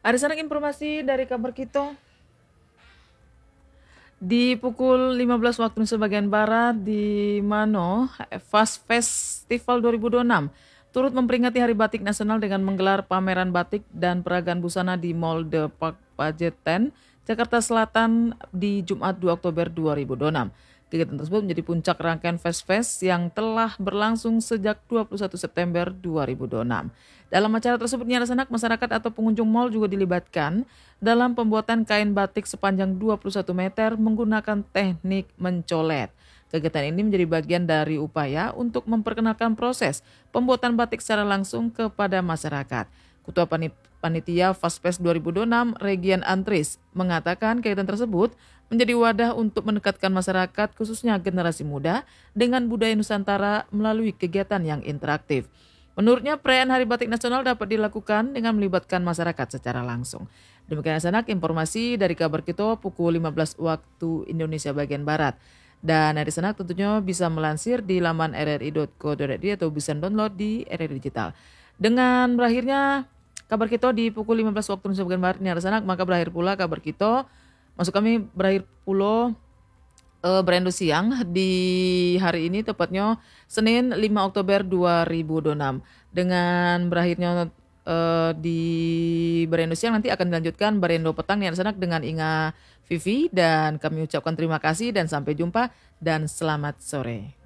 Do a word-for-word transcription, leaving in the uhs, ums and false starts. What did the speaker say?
Ada sanak informasi dari kabar kita. Di pukul lima belas waktu Indonesia bagian Barat di Mano, Fast Festival dua ribu dua puluh enam turut memperingati Hari Batik Nasional dengan menggelar pameran batik dan peragaan busana di Mall The Park Pajetan, Jakarta Selatan di Jumat dua Oktober dua ribu dua puluh enam. Kegiatan tersebut menjadi puncak rangkaian Fest Fest yang telah berlangsung sejak dua puluh satu September dua ribu dua puluh enam. Dalam acara tersebut, sanak masyarakat atau pengunjung mal juga dilibatkan dalam pembuatan kain batik sepanjang dua puluh satu meter menggunakan teknik mencolet. Kegiatan ini menjadi bagian dari upaya untuk memperkenalkan proses pembuatan batik secara langsung kepada masyarakat. Ketua Panitia Fast Fest dua ribu dua puluh enam, Regian Antris, mengatakan kegiatan tersebut menjadi wadah untuk mendekatkan masyarakat khususnya generasi muda dengan budaya Nusantara melalui kegiatan yang interaktif. Menurutnya, perayaan Hari Batik Nasional dapat dilakukan dengan melibatkan masyarakat secara langsung. Demikian sanak informasi dari kabar kita pukul lima belas waktu Indonesia bagian Barat. Dan dari sanak tentunya bisa melansir di laman r r i dot co dot i d atau bisa download di R R I Digital. Dengan berakhirnya kabar kita di pukul lima belas waktu Indonesia bagian Barat ini ada sanak, maka berakhir pula kabar kita. Maksud kami berakhir pula Uh, Berendo siang di hari ini, tepatnya Senin lima Oktober dua ribu dua puluh enam. Dengan berakhirnya uh, di Berendo siang nanti akan dilanjutkan Berendo petang yang sanak dengan Inga Vivi, dan kami ucapkan terima kasih dan sampai jumpa dan selamat sore.